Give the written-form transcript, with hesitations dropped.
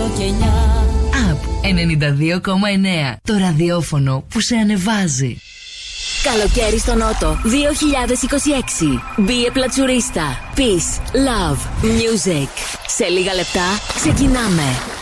και 9. Απ 92,9. Το ραδιόφωνο που σε ανεβάζει. Καλοκαίρι στο Νότο 2026. Μπίε πλατσουρίστα. Peace, love, music. Σε λίγα λεπτά ξεκινάμε.